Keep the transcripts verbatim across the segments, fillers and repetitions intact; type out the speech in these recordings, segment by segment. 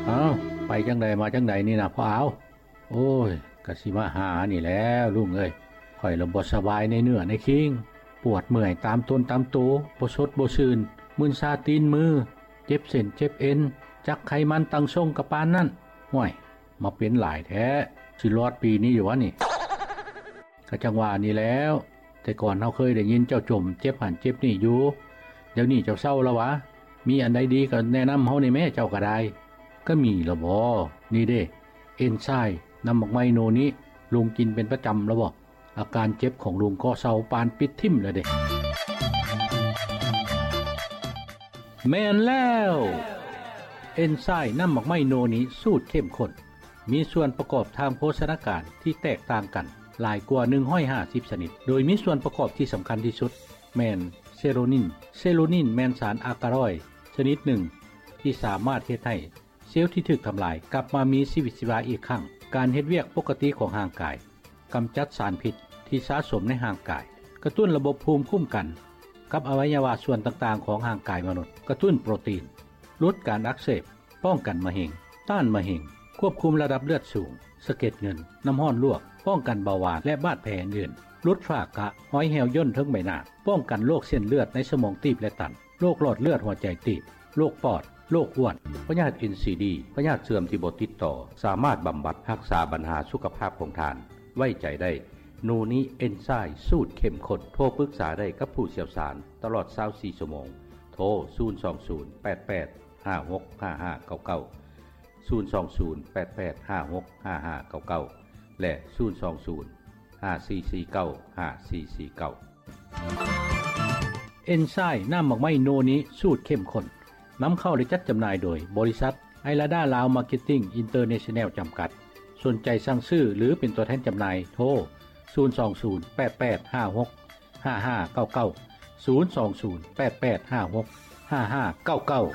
อ้าวไปจังใดมาจังใดนี่นะพ่อเอาโอ้ยกะสิมาหานี่แล้วลุงเอ้ยข่อยละบ่สบายในเนื้อในคิงปวดเมื่อยตามต้นตามตัวบ่สดบ่ชื่นมึนซาตีนมือเจ็บเส้นเจ็บเอ็นจักไขมันตั้งทรงกะปานนั่นห่วยมาเป็นหลายแท้สิรอดปีนี้อยู่วะนี่ก็จังว่านี่แล้วแต่ก่อนเฮาเคยได้ยินเจ้าจมเจ็บหันเจ็บนี่อยู่เดี๋ยวนี้เจ้าเศร้าแล้ววะมีอันใดดีก็แนะนำเฮาในแม่เจ้าก็ได้ก็มีละบ่นี่เด้เอนไซม์น้ำหมักไมโนนี้ลุงกินเป็นประจำแล้วบ่อาการเจ็บของลุงก็เศร้าปานปิดทิ่มแล้วเด้แม่นแล้วเอนไซม์น้ำหมักไมโนนี้สูตรเข้มข้นมีส่วนประกอบทางโภชนาการที่แตกต่างกันหลายกว่าหนึ่งร้อยห้าสิบชนิดโดยมีส่วนประกอบที่สำคัญที่สุดแม่นเซโรนินเซโรนินแม่นสารอากาลอยด์ชนิดหนึ่งที่สามารถเฮ็ดให้เซลล์ที่ถูกทำลายกลับมามีชีวิตชีวาอีกครั้งการเฮ็ดเวียกปกติของร่างกายกำจัดสารพิษที่สะสมในร่างกายกระตุ้นระบบภูมิคุ้มกันกับอวัยวะส่วนต่างๆของร่างกายมนุษย์กระตุ้นโปรตีนลดการอักเสบป้องกันมะเร็งต้านมะเร็งควบคุมระดับเลือดสูงสะเก็ดเงินน้ำร้อนลวกป้องกันเบาหวานและบาดแผลอื่นลดฝ้ากระห้อยแหวย่นทั้งใบหน้าป้องกันโรคเส้นเลือดในสมองตีบและตันโรคหลอดเลือดหัวใจตีบโรคปอดโรคอ้วนพยาธิ เอ็น ซี ดี พยาธิเสื่อมที่บ่ติดต่อสามารถบำบัดรักษาปัญหาสุขภาพของท่านไว้ใจได้โนนี้เอนไซม์สูตรเข้มข้นโทรปรึกษาได้กับผู้เชี่ยวชาญตลอดยี่สิบสี่ชั่วโมงโทรศูนย์ สอง ศูนย์ แปด แปด ห้า หก ห้า ห้า เก้า เก้า ศูนย์ สอง ศูนย์ แปด แปด ห้า หก ห้า ห้า เก้า เก้าและศูนย์ สอง ศูนย์ ห้า สี่ สี่ เก้า ห้า สี่ สี่ เก้าเอนไซม์น้ำหมักไม้โนนี้สูตรเข้มข้นนำเข้าและจัดจำหน่ายโดยบริษัทไอลาดาลาวมาร์เก็ตติ้งอินเตอร์เนชั่นแนลจำกัดสนใจสั่งซื้อหรือเป็นตัวแทนจำหน่ายโทรศูนย์ สอง ศูนย์ แปด แปด ห้า หก ห้า ห้า เก้า เก้า ศูนย์ สอง ศูนย์ แปด แปด ห้า หก ห้า ห้า เก้า เก้า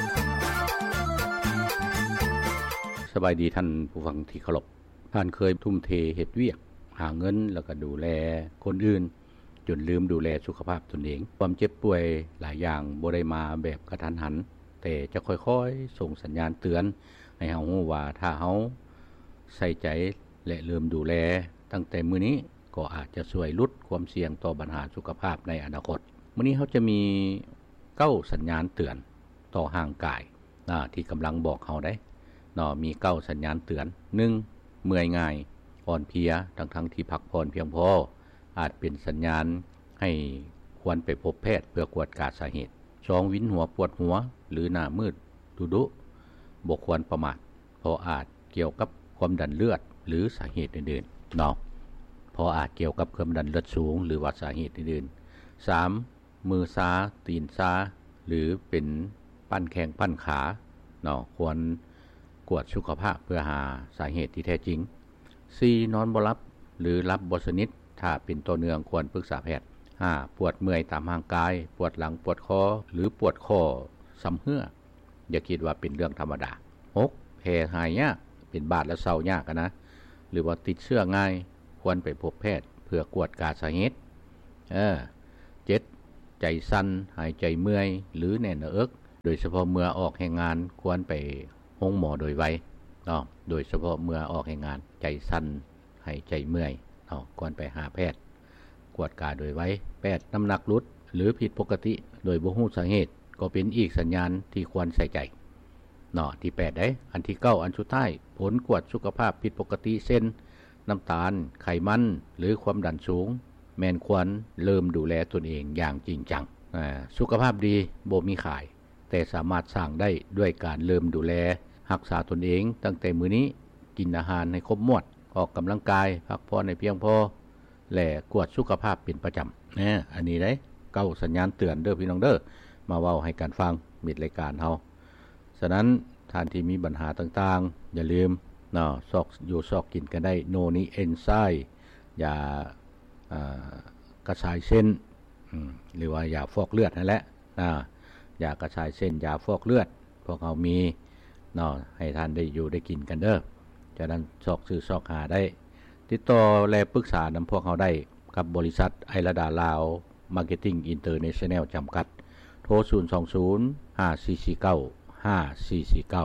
สบายดีท่านผู้ฟังที่เคารพท่านเคยทุ่มเทเฮ็ดเวียกหาเงินแล้วก็ดูแลคนอื่นจนลืมดูแลสุขภาพตนเองความเจ็บป่วยหลายอย่างบ่ได้มาแบบกระทันหันแต่จะค่อยๆส่งสัญญาณเตือนให้เฮารู้ว่าถ้าเฮาใส่ใจและเริ่มดูแลตั้งแต่มื้อนี้ก็อาจจะช่วยลดความเสี่ยงต่อปัญหาสุขภาพในอนาคตมื้อนี้เฮาจะมีเก้าสัญญาณเตือนต่อร่างกายนะที่กำลังบอกเฮาได้เนาะมีเก้าสัญญาณเตือนหนึ่งเมื่อยง่ายอ่อนเพลียทั้งๆที่พักผ่อนเพียงพออาจเป็นสัญญาณให้ควรไปพบแพทย์เพื่อกวดกาสาเหตุสองวินหัวปวดหัวหรือหน้ามืดดุดุบ่ควรประมาทเพราะอาจเกี่ยวกับความดันเลือดหรือสาเหตุอื่นๆเนาะเพราะอาจเกี่ยวกับความดันเลือดสูงหรือว่าสาเหตุอื่นๆสามมือซ้าตีนซ้าหรือเป็นปั้นแข้งปั้นขาเนาะควรกวดสุขภาพเพื่อหาสาเหตุที่แท้จริงสี่นอนบ่หลับหรือหลับบ่สนิทถ้าเป็นตัวเนืองควรปรึกษาแพทย์ห้าปวดเมื่อยตามร่างกายปวดหลังปวดคอหรือปวดคอซ้ำเหื่ออย่าคิดว่าเป็นเรื่องธรรมดาหกแพ้หายยากเป็นบาดและเศร้ายากนะหรือว่าติดเชื้อง่ายควรไปพบแพทย์เพื่อกวดกาสาเหตุเออเจ็ดใจสั่นหายใจเมื่อยหรือแน่นหน้าอกโดยเฉพาะเมื่อออกแห่งงานควรไปห้องหมอโดยไวเนาะโดยเฉพาะเมื่อออกแห่งงานใจสั่นหายใจเมื่อยเนาะควรไปหาแพทย์กวดกาโดยไวแปดน้ำหนักลดหรือผิดปกติโดยบ่ฮู้สาเหตุก็เป็นอีกสัญญาณที่ควรใส่ใจเนาะที่แปดได้อันที่เก้าอันสุดท้ายผลกวดสุขภาพผิดปกติเช่นน้ำตาลไขมันหรือความดันสูงแม่นควรเริ่มดูแลตนเองอย่างจริงจังอ่าสุขภาพดีบ่มีขายแต่สามารถสร้างได้ด้วยการเริ่มดูแลรักษาตนเองตั้งแต่มื้อนี้กินอาหารให้ครบหมวดออกกำลังกายพักผ่อนให้เพียงพอและกวดสุขภาพเป็นประจำนะอันนี้ได้เก้าสัญญาณเตือนเด้อพี่น้องเด้อมาเว้าให้กันฟังมิดรายการเฮาฉะนั้นท่านที่มีปัญหาต่างๆอย่าลืมเนาะซอกอยู่ซอกกินกันได้โนนี้เอนไซม์ยาอ่ากระชายเส้นอืมหรือว่ายาฟอกเลือดนั่นแหละนะยากระชายเส้นยาฟอกเลือดพวกเฮามีเนาะให้ท่านได้อยู่ได้กินกันเด้อฉะนั้นซอกซื้อซอกหาได้ติดต่อและปรึกษานำพวกเฮาได้กับบริษัทไอลาดาลาวมาร์เก็ตติ้งอินเตอร์เนชั่นแนลจำกัดโทรศูนย์ สอง ศูนย์ ห้า สี่ สี่ เก้า ห้า สี่ สี่ เก้า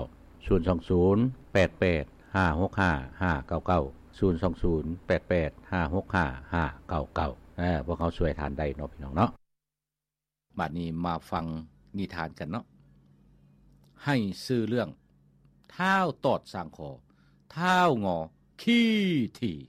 ศูนย์ สอง ศูนย์ แปด แปด ห้า หก ห้า ห้า เก้า เก้า ศูนย์ สอง ศูนย์ แปด แปด ห้า หก ห้า ห้า เก้า เก้าเออพวกเขาช่วยทานได้เนาะพี่น้องเนาะบัดนี้มาฟังนิทานกันเนาะให้ชื่อเรื่องท้าวตอดสร้างคอท้าวงอขี้ถี่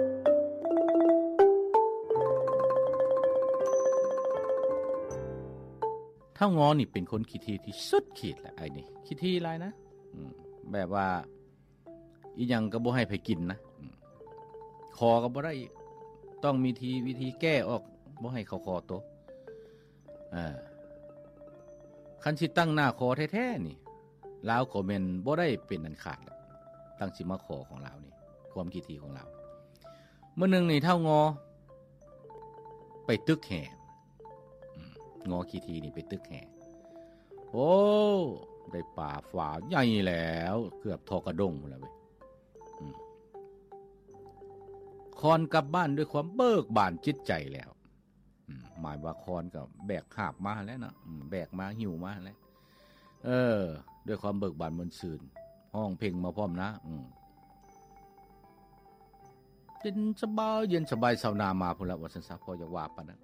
ท้าวงอนี่เป็นคนขี้ถี่ที่สุดขีดแหละไอ้นี่ขี้ถี่หลายนะแบบว่าอีหยังก็บ่ให้ไผกินนะคอก็บ่ได้ต้องมีทีวิธีแก้ออกบ่ให้เขาคอโตอ่าคันสิตั้งหน้าคอแท้ๆนี่ลาวก็แม่นบ่ได้เป็นอันขาดแล้วตั้งสิมาคอของลาวนี่ความขี้ถี่ของลาวมื้อนึงนี่เท่างอไปตึกแห่งอขี้ถี่นี่ไปตึกแห่โอ้ได้ป่าฝาใหญ่แล้วเกือบทอกระด้งแล้วเว้ยคอนกลับบ้านด้วยความเบิกบานจิตใจแล้วหมายว่าคอนก็แบกหาบมาแล้วนะแบกมาหิวมาแล้วเออด้วยความเบิกบานมนซื่นห้องเพลงมาพร้อมนะอืมเย็นสบายเย็นสบายเสานามาพุ่นละว่าซั่นซะพอจะว่าปานนั้น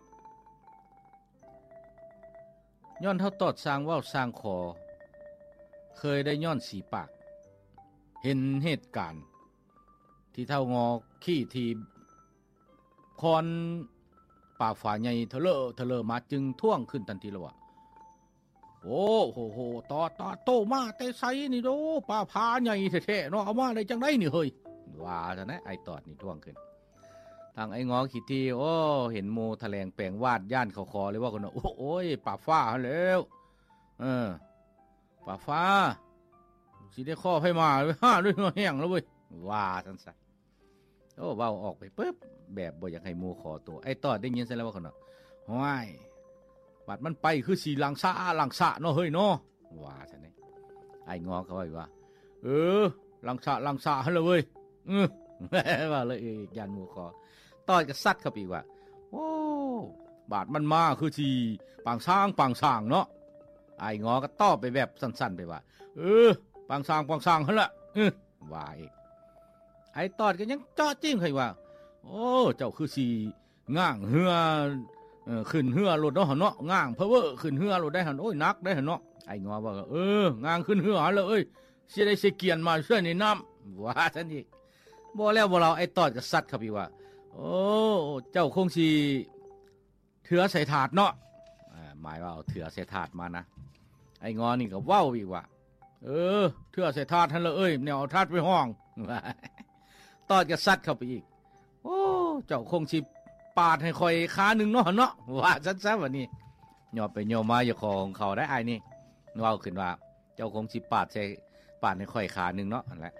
ย้อนเท่าตอดสร้างว่าวสร้างคอเคยได้ย้อนสีปากเห็นเหตุการณ์ที่เท่างอขี้ทีคอนป่าฝาใหญ่เทเลอเทเลอมาจึงท่วงขึ้นทันทีแล้วว่าโอ้โหโหตอตอโตมาแต่ไสนี่โดป่าผาใหญ่แท้ๆเนาะเอามาได้จังได๋นี่เฮ้ยว่าซะนะไอ้ตอดนี่ท่วงขึ้นทางไอ้งอขี้ทีโอ้เห็นหมู่แถลงแปลงวาดย่านเขาคอเลยว่าคนโอ้ยป่าฟ้าแล้วเออป่าฟ้าสิได้ข้อให้มาห้าด้วยแห้งแล้วเว้ยว่าซั่นซะโอ้เว้าออกไปปึ๊บแบบบ่อยากให้หมู่ขอตัวไอ้ตอดได้ยินซะแล้วว่าคนน่ะห้วยบัดมันไปคือสิหลังซะหลังซะเนาะเฮ้ยเนาะว่าซั่นนี่ไอ้งอเขาว่าเออหลังซะหลังซะหั่นล่ะเว้ยเออว่าเลยอีกย่านหมู่ขอตอดก็ซัดเข้าไปอีกว่าโอ้บาดมันมาคือสิปางช้างปางช้างเนาะไอ้งอก็ตอบไปแบบสั้นๆไปว่าเออปางช้างปางช้างหั่นล่ะเออว่าอีกไอ้ตอดก็ยังเจาะจิ้มให้ว่าโอ้เจ้าคือสิง่างเหือเอ่อขึ้นเหือรถเนาะเนาะง่างเพอเว้อขึ้นเหือรถได้หั่นโอ้ยนักได้หั่นเนาะไอ้งอว่าเออง่างขึ้นเหือเลยเอ้ยสิได้สิเกียนมาช่วยในน้ำว่าซั่นอีกบ่แล้วบ่เราไอ้ตอดก็ซัดเข้าไปว่าโอ้เจ้าคงสิเถือใส่ถาดเนาะอ่าหมายว่าเอาเถือใส่ถาดมานะไอ้งอนี่ก็เว้าอีกว่าเออเถือใส่ถาดหั่นเลยเอ้ยแนวเอาถาดไปห้องตอดก็ซัดเข้าไปอีกโอ้เจ้าคงสิปาดให้ข่อยขานึงเนาะเนาะว่าซั่นซะบัดนี้ย่อไปย่อมาอยู่ของเขาได้อ้ายนี่เว้าขึ้นว่าเจ้าคงสิปาดใส่ปาดให้ข่อยขานึงเนาะนั่นแหละ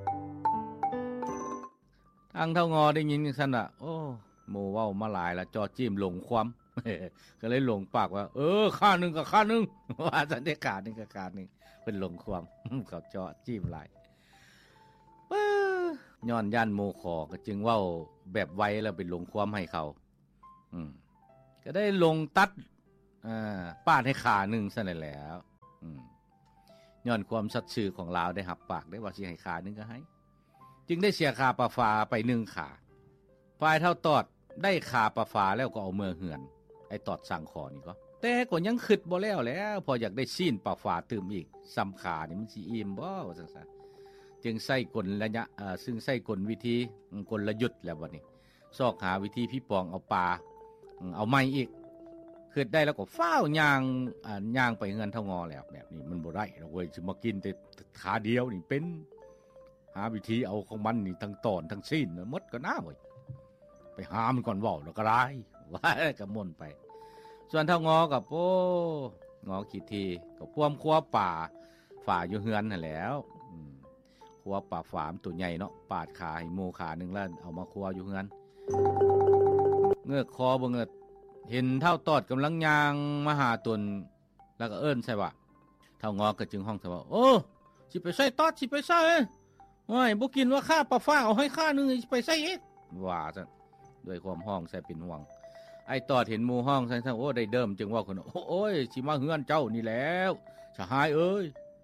ทางเท่างอได้ยินจังซั่นน่ะโอ้หมู่เว้ามาหลายแล้วจอจิ้มลงความก็เลยลงปากว่าเออข้านึงก็ข้านึงว่าซั่นได้ขานึงก็ขานึงเพิ่นลงความเขาจอจิ้มหลายย้อนย่านโมขอก็จึงเว้าแบบไว้แล้วไปลงความให้เขาอืมก็ได้ลงตัดอ่าปาดให้ขาหนึ่งซะนั่นแหล้วอืมย้อนความสัตย์ซื่อของลาวได้หับปากได้ว่าสิให้ขาหนึ่งก็ให้จึงได้เสียขาปลาฟ้าไปหนึ่งขาฝ่ายเท่าตอดได้ขาปลาฟ้าแล้วก็เอาเมือเหือนไอ้ตอดสั่งขอนี่ก็แต่ก็ยังคิดบ่แล้วแล้วพออยากได้ซีนปลาฟ้าตื่มอีกซ้ำขานี่มันสิอิ่มบ่ว่าซั่นซะจึงใส่กลระยะเอ่อซึ่งใส่กลวิธีกลยุทธ์แล้วบัดนี้ซอกหาวิธีพี่ปองเอาปลาเอาไม้อีกคิดได้แล้วก็ฟ้าวย่างอ่าย่างไปเงินเท่างอแล้วแบบนี้มันบ่ได้ดอกเว้ยสิมากินแต่ขาเดียวนี่เป็นหาวิธีเอาของมันนี่ทั้งตอนทั้งสิ้นหมดก็น่าเว้ยไปหามันก่อนเว้าแล้วก็ได้ว่าก็ม่นไปส่วนเท่างอกับโอ้งอขี้ทีก็พ่วมครัวป่าฝ่าอยู่เฮือนนั่นแหล้วครัวป่าฝามตัวใหญ่เนาะปาดขาให้หมู่ขานึงแล้วเอามาครัวอยู่เฮือนเงือกคอบ่เงิดเห็นเท่าตอดกำลังย่างมาหาตนแล้วก็เอิ้นใส่ว่าเท่างอก็จึงห้องใส่ว่าโอ้สิไปใส่ตอดสิไปใส่โอ้ยบ่กินว่าข้าปลาฟ้าเอาให้ข้านึงไปใส่อีกว่าซั่นด้วยความห้องใส่เป็นห่วงไอ้ตอดเห็นหมู่ห้องใส่ๆโอ้ได้เดิมจึงว่าคนโอ้ยสิมาเฮือนเจ้านี่แล้วสหายเอ้ย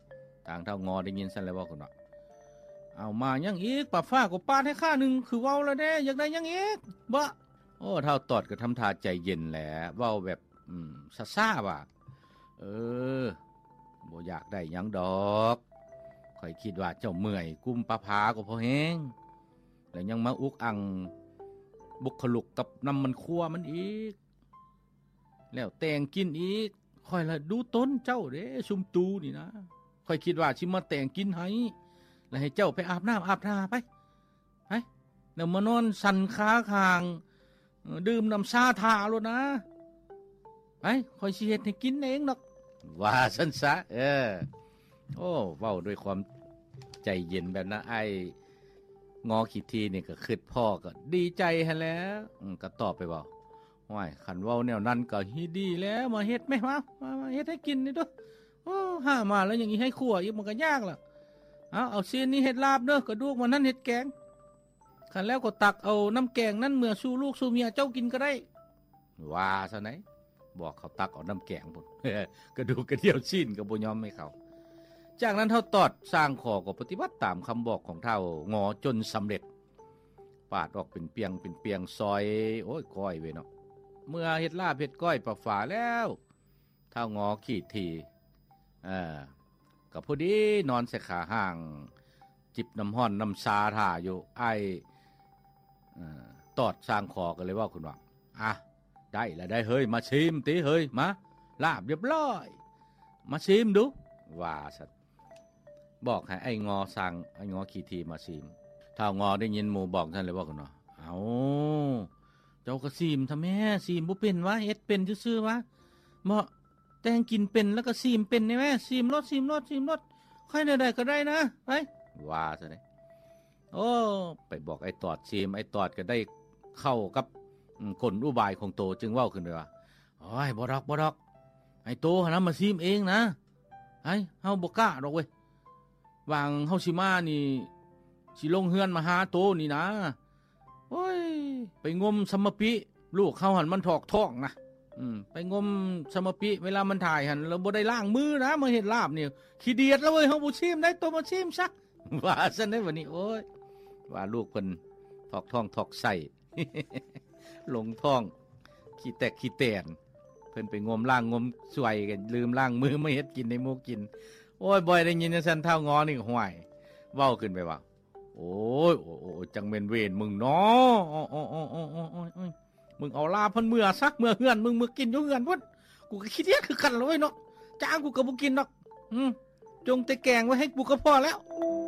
ทางเท่างอได้ยินซั่นแล้วว่าคุณว่าเอามายังอีกปลาฟ้าก็ปาดให้ข้านึงคือเว้าแล้วเด้อยากได้ยังอีกบ่โอ้เท่าตอดก็ทำท่าใจเย็นแหละเว้าแบบอืมซ่าๆว่าเออบ่อยากได้หยังดอกข่อยคิดว่าเจ้าเมื่อยกุมปลาผาก็พอแฮงแล้วยังมาอุกอังบุคลุกกับน้ำมันคั่วมันอีกแล้วแต่งกินอีกค่อยละดูต้นเจ้าเด้ชุมตูนี่นะค่อยคิดว่าสิมาแต่งกินให้แล้วให้เจ้าไปอาบน้ำอาบท่าไปไปแล้วมานอนสั่นขาข้างดื่มน้ำชาทาโลดนะไปค่อยสิเฮ็ดให้กินเองดอกว่าซั่นซะเออโอ้เว้าด้วยความใจเย็นแบบนั้นไอ้งอขี้ทีนี่ก็คิดพ่อก็ดีใจหั่นแหล้วก็ตอบไปว่าห้วยคันเว้าแนวนั้นก็ฮิดีแล้วมาเฮ็ดแม่มามาเฮ็ดให้กินนี่ตัวโอ้หามาแล้วอย่างนี้ให้คั่วอีกมันก็ยากล่ะเอาเอาซีนนี้เฮ็ดลาบเด้อกระดูกมันนั้นเฮ็ดแกงคันแล้วก็ตักเอาน้ำแกงนั้นเมื่อสู่ลูกสู่เมียเจ้ากินก็ได้ว่าซะไหนบอกเขาตักเอาน้ำแกงพุ่นกระดูกกระเดี่ยวซีนก็บ่ยอมให้เขาจากนั้นเท่าตอดสร้างขอก็ปฏิบัติตามคำบอกของเท่างอจนสำเร็จปาดออกเป็นเปียงเป็นเปียงซอยโอ้ยก้อยเว้ยเนาะเมื่อเฮ็ดลาบเฮ็ดก้อยปลาฝาแล้วเท่างอขี้ทีเอ่อก็พอดีนอนใส่ขาห่างจิบน้ำห้อนน้ำชาท่าอยู่ไอ้เอ่อตอดสร้างขอกันเลยว่าคุณว่าอ่ะได้แล้วได้เฮ้ยมาชิมติเฮ้ยมาลาบเรียบร้อยมาชิมดูว่าสัตบอกให้ไอ้งอสั่งไอ้งอขี้ทีมาซีมถ้างอได้ยินหมู่บอกท่านเลยว่าคุณว่าเอาเจ้าก็ซีมทำแม่ซีมบ่เป็นวะเฮ็ดเป็นซื่อๆวะเหมาะแต่งกินเป็นแล้วก็ซีมเป็นได้แม่ซีมรสซีมรสซีมรสค่อยได้ๆก็ได้นะไปว่าซะเด้โอ้ไปบอกไอ้ตอดซีมไอ้ตอดก็ได้เข้ากับคนอุบายของโตจึงเว้าขึ้นเลยว่าโอ้ยบ่ดอกบ่ดอกไอ้โตหั่นน่ะมาซีมเองนะไอ้เฮาบ่กล้าดอกเว้ยวางเฮาสิมานี่สิลงเฮือนมาหาโตนี่นะโอ้ยไปงมสมปิลูกเฮาหั่นมันถอกท้องนะอืมไปงมสมปิเวลามันถ่ายหั่นแล้วบ่ได้ล้างมือนะมาเฮ็ดลาบนี่ขี้เดียดแล้วเว้ยเฮาบ่ชิมได้โตมาชิมซะว่าซั่นได้บัดนี้โอ้ยว่าลูกเพิ่นถอกท้องถอกไส้ ลงท้องขี้แตกขี้แตนเพิ่นไปงมล้างงมสวยกันลืมล้างมือมาเฮ็ดกินในหมู่กินโอ้ยบ่อยได้ยินจังซั่นเท่างอนี่ห่วยเว้าขึ้นไปว่าโอ้ยโอ้ๆจังแม่นเวรมึงเนาะอ้อๆๆๆมึงเอาลาพันเมื่อซักเมื่อเฮือนมึงมึงกินอยู่เฮือนพุ่นกูก็คิดแย่คือกันเลยเนาะจ้างกูก็บ่กินดอกอืมจงแต่แกงไว้ให้กูก็พอแล้ว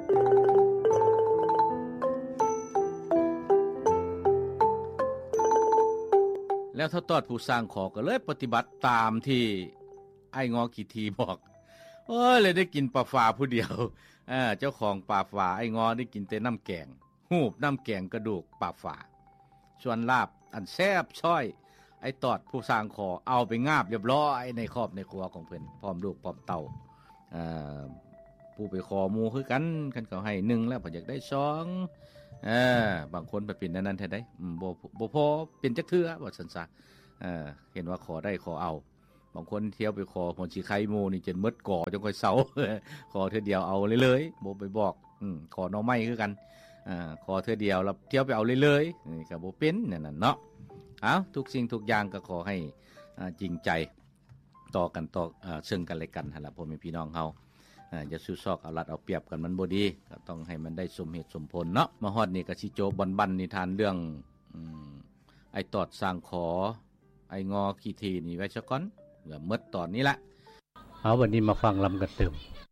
แล้วถ้าตอดผู้สร้างขอก็เลยปฏิบัติตามที่ไอ้งอขี้ทีบอกโอ้ยเลยได้กินปลาฝาผู้เดียวเออเจ้าของปลาฝาไอ้งอได้กินแต่น้ำแกงหูบน้ำแกงกระดูกปลาฝาส่วนลาบอันแซ่บช้อยไอ้ตอดผู้สร้างขอเอาไปงาบเรียบร้อยในครอบในครัวของเพิ่นพร้อมลูกพร้อมเต้าเอ่อผู้ไปขอหมู่คือกันคันเขาให้หนึ่งแล้วบ่อยากได้สองเออบางคนไปเป็นนั้นนั้นแท้ได้อืมบ่บ่พอเป็นจักเทื่อว่าซั่นซะเออเห็นว่าขอได้ขอเอาบางคนเที่ยวไปขอผลสิไข่หมู่นี่จนหมดก่อจนค่อยเซาขอเทื่อเดียวเอาเลยเลยบ่ไปบอกอืมขอหน่อไม้คือกันอ่าขอเทื่อเดียวแล้วเที่ยวไปเอาเลยเลยนี่ก็บ่เป็นนั่นน่ะเนาะเอ้าทุกสิ่งทุกอย่างก็ขอให้อ่าจริงใจต่อกันต่ออ่าซึ่งกันและกันหั่นล่ะพ่อแม่พี่น้องเฮาอ่าอย่าสู้ซอกเอารัดเอาเปรียบกันมันบ่ดีก็ต้องให้มันได้สมเหตุสมผลเนาะมาฮอดนี่ก็สิโจบันๆนิทานเรื่องอืมไอ้ตอดสร้างขอไอ้งอขี้ทีนี่ไว้ซะก่อนเหลือหมดตอนนี้ละเอาวันนี้มาฟังลำกันเติม